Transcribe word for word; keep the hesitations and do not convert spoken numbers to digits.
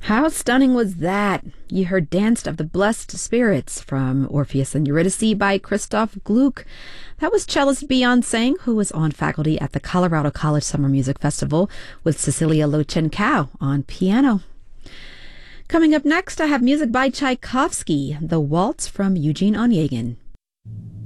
How stunning was that? You heard Danced of the Blessed Spirits from Orpheus and Eurydice by Christoph Gluck. That was cellist Beyond Sang, who was on faculty at the Colorado College Summer Music Festival with Cecilia Lochenkow on piano. Coming up next, I have music by Tchaikovsky, The Waltz from Eugene Onegin.